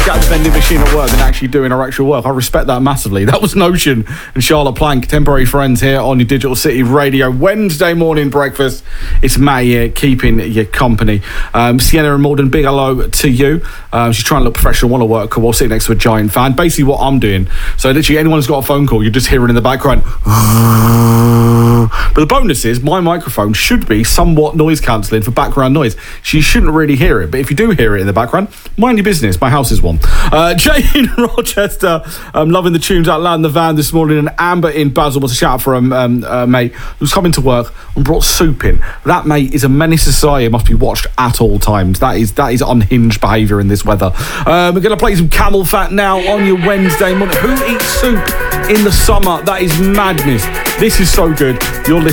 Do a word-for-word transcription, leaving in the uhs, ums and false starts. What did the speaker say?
chat at the vending machine at work than actually doing our actual work. I respect that massively. That was Notion and Charlotte Plank, Temporary Friends here on your Digital City Radio. Wednesday morning breakfast. It's May here, keeping your company. Um, Sienna and Malden, big hello to you. Um, she's trying to look professional, want to work cool while sitting next to a giant fan. Basically what I'm doing. So literally anyone who's got a phone call, you're just hearing in the background. But the bonus is my microphone should be somewhat noise cancelling for background noise. So you shouldn't really hear it. But if you do hear it in the background, mind your business. My house is one. Uh, Jay in Rochester, um, loving the tunes out loud in the van this morning. And Amber in Basel was a shout out for a um, um, uh, mate who's coming to work and brought soup in. That mate is a menace to society, must be watched at all times. That is that is unhinged behaviour in this weather. Um, we're going to play some Camel Fat now on your Wednesday morning. Who eats soup in the summer? That is madness. This is so good. You're listening